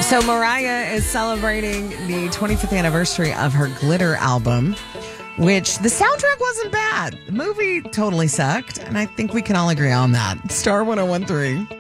So Mariah is celebrating the 25th anniversary of her Glitter album, which the soundtrack wasn't bad. The movie totally sucked, and I think we can all agree on that. Star 101.3.